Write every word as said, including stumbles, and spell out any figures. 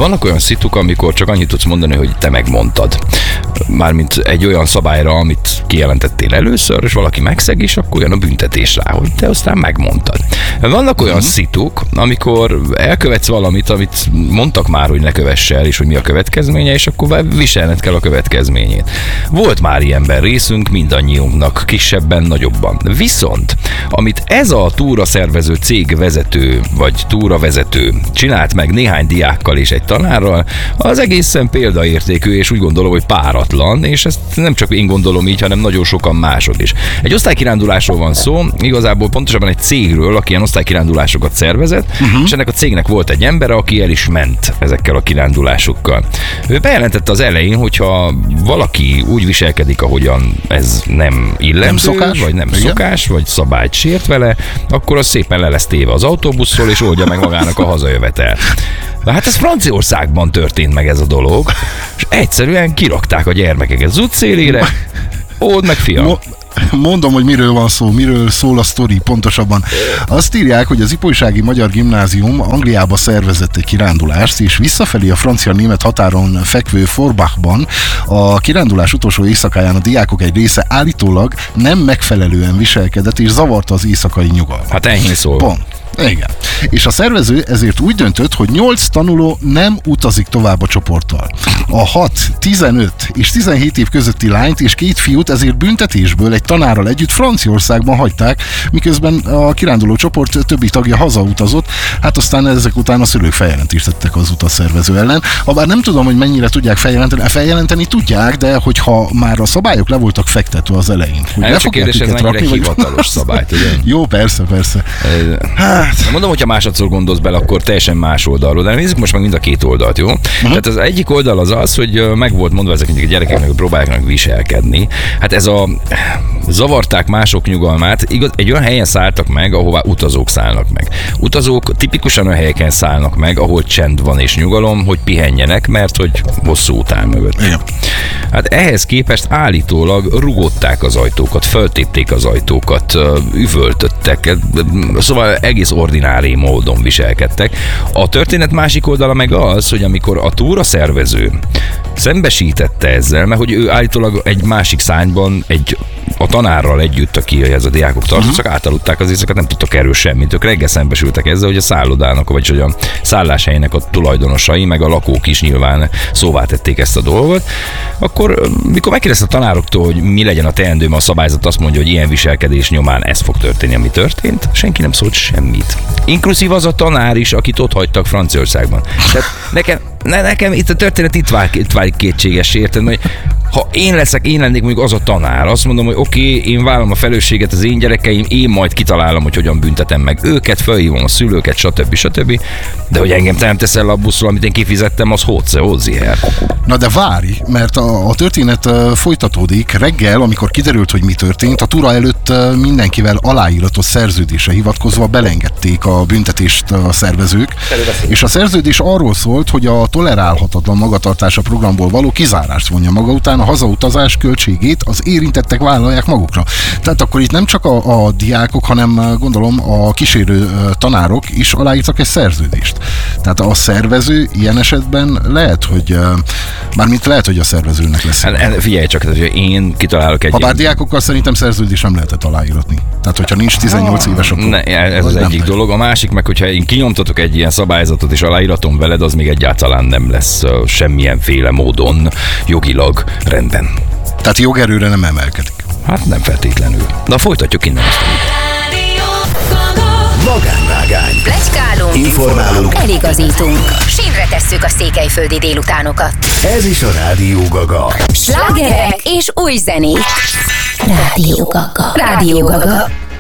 Vannak olyan szituk, amikor csak annyit tudsz mondani, hogy te megmondtad. Mármint egy olyan szabályra, amit kijelentettél először, és valaki megszeg, és akkor jön a büntetés rá, hogy te aztán megmondtad. Vannak olyan uh-huh. szituk, amikor elkövetsz valamit, amit mondtak már, hogy ne kövess el, és hogy mi a következménye, és akkor viselned kell a következményét. Volt már ilyenben részünk mindannyiunknak, kisebben, nagyobban. Viszont, amit ez a túraszervező cég vezető, vagy túravezető csinált meg néhány diákkal és egy tanárral, az egészen példaértékű, és úgy gondolom, hogy páratlan, és ezt nem csak én gondolom így, hanem nagyon sokan mások is. Egy osztálykirándulásról van szó, igazából pontosabban egy cégről, aki ilyen osztálykirándulásokat szervezett, uh-huh. és ennek a cégnek volt egy ember, aki el is ment ezekkel a kirándulásokkal. Ő bejelentette az elején, hogyha valaki úgy viselkedik, ahogyan ez nem illendő, nem szokás, vagy nem igen. szokás, vagy szabályt sért vele, akkor az szépen le lesz téve az autóbuszról, és oldja meg magának a hazajövetelt. De hát ez Franciaországban történt meg ez a dolog, és egyszerűen kirakták a gyermekeket az utcélére, old meg fiam. Mo- Mondom, hogy miről van szó, miről szól a sztori pontosabban. Azt írják, hogy az Ipolysági Magyar Gimnázium Angliába szervezett egy kirándulást, és visszafelé a francia-német határon fekvő Forbachban a kirándulás utolsó éjszakáján a diákok egy része állítólag nem megfelelően viselkedett, és zavarta az éjszakai nyugalmat. Hát enyhén szólva. Pont. Igen. És a szervező ezért úgy döntött, hogy nyolc tanuló nem utazik tovább a csoporttal. A hat, tizenöt és tizenhét év közötti lányt és két fiút ezért büntetésből egy tanárral együtt Franciaországban hagyták, miközben a kiránduló csoport többi tagja hazautazott, hát aztán ezek után a szülők feljelentést tettek az utasszervező ellen. Habár nem tudom, hogy mennyire tudják feljelenteni, feljelenteni tudják, de hogyha már a szabályok le voltak fektetve az elején, hogy le fogják őket rakni, vagy... hivatalos szabályt, ugye? Jó, persze, persze. Hát... Mondom, hogyha másodszor gondolsz bele, akkor teljesen más oldalról, de nézzük most meg mind a két oldalt, jó? Uh-huh. Tehát az egyik oldal az az, hogy meg volt mondva ezeknek a gyerekeknek, hogy próbálják viselkedni. Hát ez a zavarták mások nyugalmát, igaz, egy olyan helyen szálltak meg, ahová utazók szállnak meg. Utazók tipikusan olyan helyeken szállnak meg, ahol csend van és nyugalom, hogy pihenjenek, mert hogy hosszú után mögött. Igen. Hát ehhez képest állítólag rugották az ajtókat, föltépték az ajtókat, üvöltöttek, szóval egész ordinári módon viselkedtek. A történet másik oldala meg az, hogy amikor a túra szervező szembesítette ezzel, mert hogy ő állítólag egy másik szányban egy a tanárral együtt, aki ez a diákok tartott, uh-huh. csak átaludták az éjszakát, nem tudtak erről semmit. Ők reggel szembesültek ezzel, hogy a szállodának, vagyis hogy a szálláshelynek a tulajdonosai, meg a lakók is nyilván szóvá tették ezt a dolgot. Akkor, mikor megkérdezte a tanároktól, hogy mi legyen a teendő, mert a szabályzat azt mondja, hogy ilyen viselkedés nyomán ez fog történni, ami történt, senki nem szólt semmit. Inkluszív az a tanár is, akit ott hagytak Franciaországban. Tehát nekem, ne, nekem itt a történet itt válik, itt válik kétséges, érted? Hogy ha én leszek, én lennék mondjuk az a tanár, azt mondom, hogy oké, okay, én vállalom a felelősséget az én gyerekeim, én majd kitalálom, hogy hogyan büntetem meg őket, felhívom a szülőket, stb. stb. De hogy engem te nem teszel le a buszról, amit én kifizettem, az hódsze, hódziher. Na de várj, mert a, a történet uh, folytatódik. Reggel, amikor kiderült, hogy mi történt, a túra előtt uh, mindenkivel aláíratos szerződésre hivatkozva belengedték a büntetést a szervezők, és a szerződés arról szólt, hogy a tolerálhatatlan magatartás a programból való kizárást vonja maga után, a hazautazás költségét az érintettek vállalják magukra. Tehát akkor itt nem csak a, a diákok, hanem gondolom a kísérő tanárok is aláírtak egy szerződést. Tehát a szervező ilyen esetben lehet, hogy mármint lehet, hogy a szervezőnek lesz. Hát, figyelj csak, hogy én kitalálok egy... Ha bár diákokkal szerintem szerződés nem lehetett aláíratni. Tehát, hogyha nincs tizennyolc éves, akkor... Ne, ez az, az egyik dolog. A másik meg, hogyha én kinyomtatok egy ilyen szabályzatot és aláíratom veled, az még egyáltalán nem lesz semmilyenféle módon jogilag rendben. Tehát jogerőre nem emelkedik. Hát nem feltétlenül. Na folytatjuk innen azt a Magánvágány. Pletykálunk, informálunk, eligazítunk. Sínre tesszük a székelyföldi délutánokat. Ez is a Rádió Gaga. Slágerek és új zenék. Rádió Gaga. Rádió Gaga.